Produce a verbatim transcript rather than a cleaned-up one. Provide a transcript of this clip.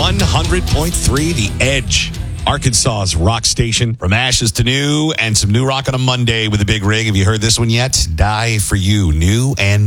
one hundred point three The Edge, Arkansas's rock station. From ashes to new, and some new rock on a Monday with a big rig. Have you heard this one yet? Die for You, new and